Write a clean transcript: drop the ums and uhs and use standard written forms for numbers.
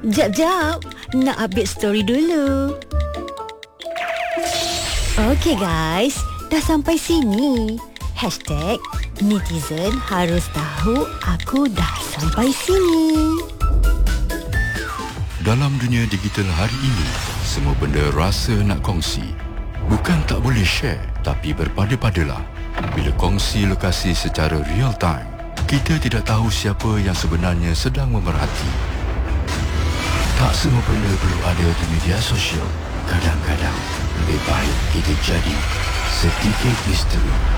Jap, nak update story dulu. Okey guys, dah sampai sini. #netizen harus tahu aku dah sampai sini. Dalam dunia digital hari ini, semua benda rasa nak kongsi. Bukan tak boleh share, tapi berpada-padalah. Bila kongsi lokasi secara real time, kita tidak tahu siapa yang sebenarnya sedang memerhati. Tak semua benda perlu ada di media sosial. Kadang-kadang lebih baik kita jadi sedikit misteri